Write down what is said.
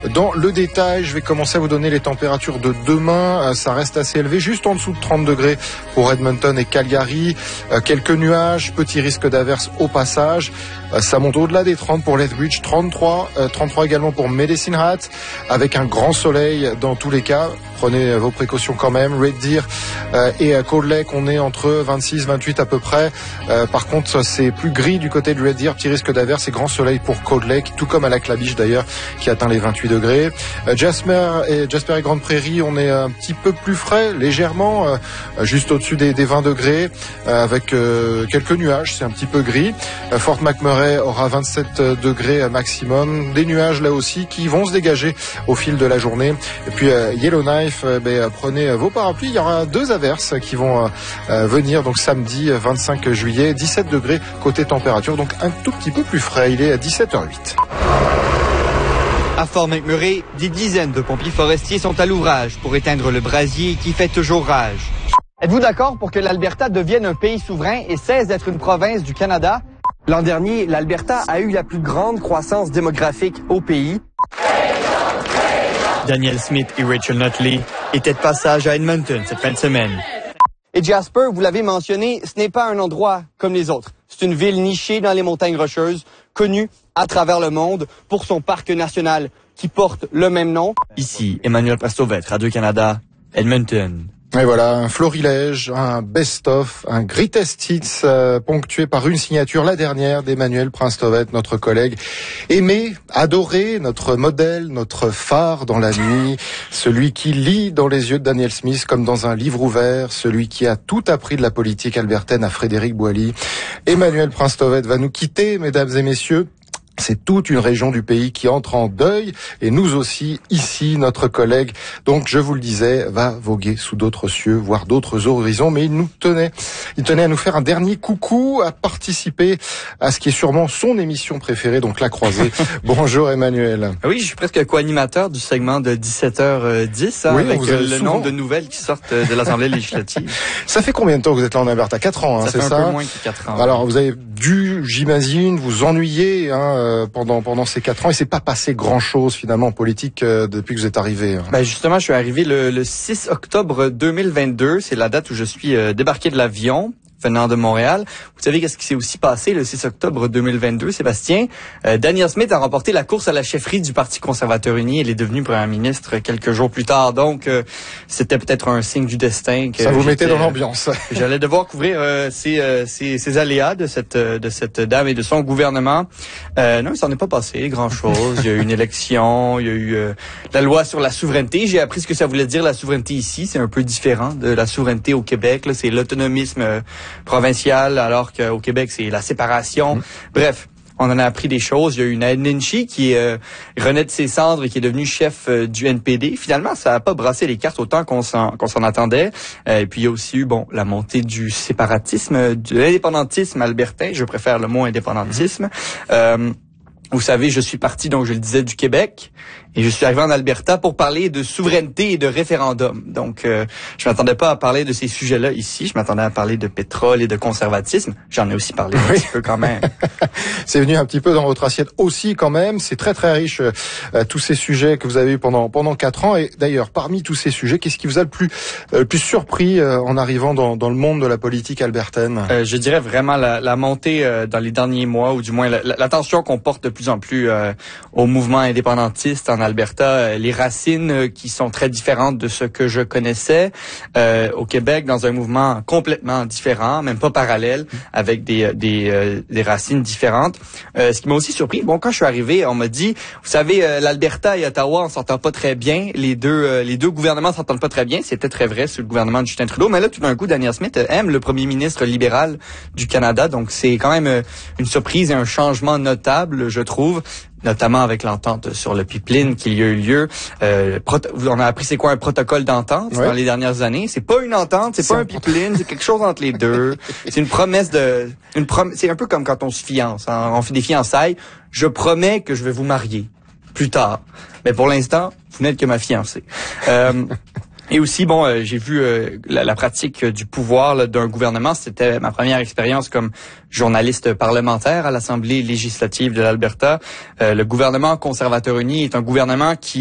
Dans le détail, je vais commencer à vous donner les températures de demain. Ça reste assez élevé, juste en dessous de 30 degrés pour Edmonton et Calgary. Quelques nuages, petit risque d'averse au passage. Ça monte au-delà des 30 pour Lethbridge, 33 également pour Medicine Hat, avec un grand soleil dans tous les cas. Prenez vos précautions quand même. Red Deer et Cold Lake, on est entre 26, 28 à peu près. Par contre, c'est plus gris du côté de Red Deer, petit risque d'averse et grand soleil pour Cold Lake, tout comme à la Clabiche d'ailleurs, qui atteint les 28 degrés. Jasper et Grande Prairie, on est un petit peu plus frais, légèrement, juste au-dessus des 20 degrés, avec quelques nuages, c'est un petit peu gris. Fort McMurray aura 27 degrés maximum, des nuages là aussi qui vont se dégager au fil de la journée. Et puis Yellowknife, prenez vos parapluies, il y aura 2 averses qui vont venir, donc samedi 25 juillet, 17 degrés côté température, donc un tout petit peu plus frais, il est à 17h08. À Fort McMurray, des dizaines de pompiers forestiers sont à l'ouvrage pour éteindre le brasier qui fait toujours rage. Êtes-vous d'accord pour que l'Alberta devienne un pays souverain et cesse d'être une province du Canada? L'an dernier, l'Alberta a eu la plus grande croissance démographique au pays. Daniel Smith et Rachel Notley étaient de passage à Edmonton cette fin de semaine. Et Jasper, vous l'avez mentionné, ce n'est pas un endroit comme les autres. C'est une ville nichée dans les montagnes rocheuses, connue à travers le monde pour son parc national qui porte le même nom. Ici, Emmanuel Prastovets, Radio-Canada, Edmonton. Et voilà, un florilège, un best-of, un greatest hits ponctué par une signature, la dernière d'Emmanuel Prastovets, notre collègue aimé, adoré, notre modèle, notre phare dans la nuit, celui qui lit dans les yeux de Daniel Smith comme dans un livre ouvert, celui qui a tout appris de la politique albertaine à Frédéric Boily. Emmanuel Prastovets va nous quitter, mesdames et messieurs. C'est toute une région du pays qui entre en deuil et nous aussi, ici, notre collègue, donc je vous le disais, va voguer sous d'autres cieux, voir d'autres horizons, mais il tenait à nous faire un dernier coucou, à participer à ce qui est sûrement son émission préférée, donc La Croisée. Bonjour Emmanuel. Oui, je suis presque co-animateur du segment de 17h10, oui, avec le nombre de nouvelles qui sortent de l'Assemblée législative. Ça fait combien de temps que vous êtes là en Alberta? 4 ans, c'est ça? Ça fait un peu moins que 4 ans. Alors, vous avez dû, j'imagine, vous ennuyer pendant ces 4 ans, et c'est pas passé grand-chose finalement en politique depuis que vous êtes arrivé. Justement, je suis arrivé le 6 octobre 2022, c'est la date où je suis débarqué de l'avion venant de Montréal. Vous savez qu'est-ce qui s'est aussi passé le 6 octobre 2022, Sébastien? Daniel Smith a remporté la course à la chefferie du Parti conservateur uni. Il est devenu premier ministre quelques jours plus tard. Donc, c'était peut-être un signe du destin. Que ça vous mettait dans l'ambiance. J'allais devoir couvrir ces aléas de cette dame et de son gouvernement. Non, il s'en est pas passé grand-chose. Il y a eu une élection, il y a eu la loi sur la souveraineté. J'ai appris ce que ça voulait dire la souveraineté ici. C'est un peu différent de la souveraineté au Québec. Là, c'est l'autonomisme provincial, alors qu'au Québec, c'est la séparation. Bref, on en a appris des choses. Il y a eu une Nenshi qui renaît de ses cendres et qui est devenue chef du NPD. Finalement, ça n'a pas brassé les cartes autant qu'on s'en attendait. Et puis, il y a aussi eu la montée du séparatisme, de l'indépendantisme albertain. Je préfère le mot indépendantisme. Vous savez, je suis parti, donc je le disais, du Québec et je suis arrivé en Alberta pour parler de souveraineté et de référendum. Donc, je m'attendais pas à parler de ces sujets-là ici. Je m'attendais à parler de pétrole et de conservatisme. J'en ai aussi parlé un petit peu quand même. C'est venu un petit peu dans votre assiette aussi quand même. C'est très très riche, tous ces sujets que vous avez eu pendant 4 ans. Et d'ailleurs, parmi tous ces sujets, qu'est-ce qui vous a le plus surpris en arrivant dans le monde de la politique albertaine? Je dirais vraiment la montée dans les derniers mois, ou du moins l'attention qu'on porte de plus en plus au mouvement indépendantiste en Alberta, les racines qui sont très différentes de ce que je connaissais au Québec, dans un mouvement complètement différent, même pas parallèle, avec des racines différentes. Ce qui m'a aussi surpris, quand je suis arrivé, on m'a dit, vous savez, l'Alberta et Ottawa, on s'entend pas très bien, les deux gouvernements s'entendent pas très bien. C'était très vrai sous le gouvernement de Justin Trudeau, mais là, tout d'un coup, Daniel Smith aime le premier ministre libéral du Canada, donc c'est quand même une surprise et un changement notable, je trouve, notamment avec l'entente sur le pipeline qui y a eu lieu. On a appris c'est quoi un protocole d'entente dans les dernières années. C'est pas une entente, c'est pas un pipeline, c'est quelque chose entre les deux. C'est une promesse c'est un peu comme quand on se fiance, hein, on fait des fiançailles. Je promets que je vais vous marier plus tard. Mais pour l'instant, vous n'êtes que ma fiancée. Et aussi, j'ai vu la pratique du pouvoir d'un gouvernement. C'était ma première expérience comme journaliste parlementaire à l'Assemblée législative de l'Alberta. Le gouvernement conservateur uni est un gouvernement qui